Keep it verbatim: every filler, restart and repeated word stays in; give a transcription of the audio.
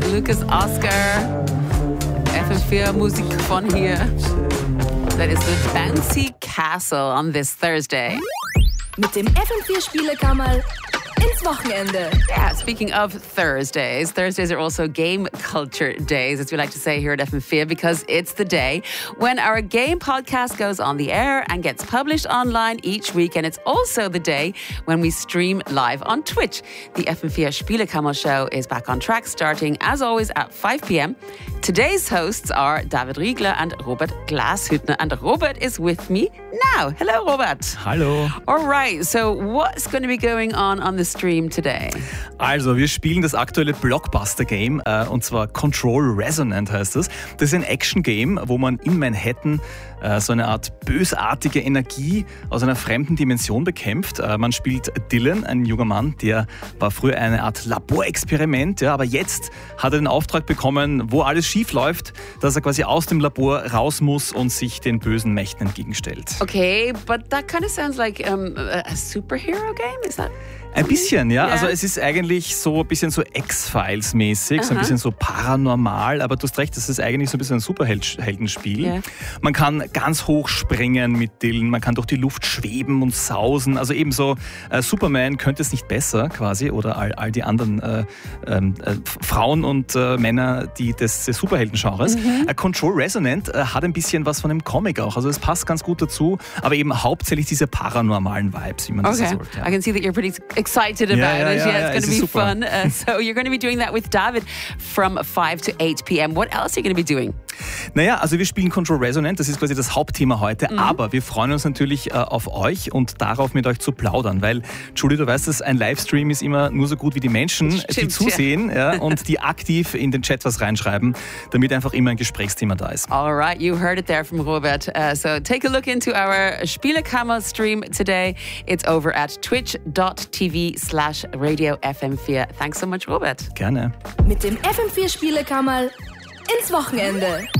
Lucas Oscar. F M vier Musik von hier. That is the Bouncy Castle on this Thursday. Mit dem F M vier Spielekammerl ins Wochenende. Yeah, speaking of Thursdays, Thursdays are also game culture days, as we like to say here at F M vier, because it's the day when our game podcast goes on the air and gets published online each week. And it's also the day when we stream live on Twitch. The F M vier Spielekammer show is back on track, starting as always at five p.m. Today's hosts are David Riegler and Robert Glashüttner. And Robert is with me now. Hello, Robert. Hallo. All right, so what's going to be going on on the stream today? Also, wir spielen das aktuelle Blockbuster-Game, äh, und zwar Control Resonant heißt das. Das ist ein Action-Game, wo man in Manhattan äh, so eine Art bösartige Energie aus einer fremden Dimension bekämpft. Äh, man spielt Dylan, ein junger Mann, der war früher eine Art Laborexperiment, ja, aber jetzt hat er den Auftrag bekommen, wo alles schief läuft, dass er quasi aus dem Labor raus muss und sich den bösen Mächten entgegenstellt. Okay, but that kind of sounds like um, a superhero game, is that? Ein bisschen, ja. Yeah. Also es ist eigentlich so ein bisschen so X-Files-mäßig, so ein Aha. bisschen so paranormal, aber du hast recht, das ist eigentlich so ein bisschen ein Superheldenspiel. Yeah. Man kann ganz hoch springen mit Dylan, man kann durch die Luft schweben und sausen, also eben so äh, Superman könnte es nicht besser quasi oder all, all die anderen äh, äh, Frauen und äh, Männer, die des, des Superhelden-Genres. Mhm. Äh, Control Resonant äh, hat ein bisschen was von einem Comic auch, also es passt ganz gut dazu, aber eben hauptsächlich diese paranormalen Vibes, wie man das Okay, so sagt. Ja. I can see that you're pretty excited about Yeah, yeah, it. yeah, Yeah, yeah, it's going to it's be super. fun. Uh, so you're going to be doing that with David from five to eight p.m. What else are you going to be doing? Naja, also wir spielen Control Resonant, das ist quasi das Hauptthema heute, Mhm. aber wir freuen uns natürlich äh, auf euch und darauf mit euch zu plaudern, weil, Julie, du weißt es, ein Livestream ist immer nur so gut wie die Menschen, Stimmt, die zusehen ja. Ja, und die aktiv in den Chat was reinschreiben, damit einfach immer ein Gesprächsthema da ist. All right, you heard it there from Robert. Uh, so take a look into our Spielekammer stream today. It's over at twitch.tv slash radio F M vier. Thanks so much, Robert. Gerne. Mit dem F M vier Spielekammerl ins Wochenende.